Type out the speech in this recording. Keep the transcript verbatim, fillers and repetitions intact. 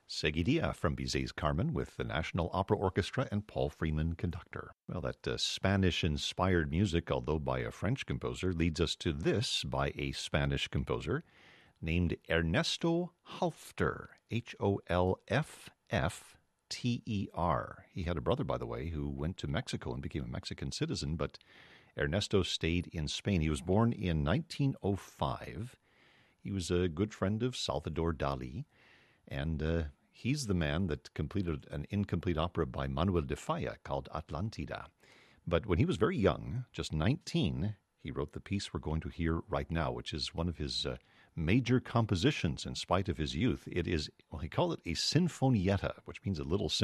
Seguidilla from Bizet's Carmen with the National Opera Orchestra and Paul Freeman conductor. Well, that uh, Spanish-inspired music, although by a French composer, leads us to this by a Spanish composer named Ernesto Halffter, H O L F F T E R. He had a brother, by the way, who went to Mexico and became a Mexican citizen, but Ernesto stayed in Spain. He was born in nineteen oh five. He was a good friend of Salvador Dali, and uh, he's the man that completed an incomplete opera by Manuel de Falla called Atlantida. But when he was very young, just nineteen, he wrote the piece we're going to hear right now, which is one of his uh, major compositions in spite of his youth. It is, well, he called it a sinfonietta, which means a little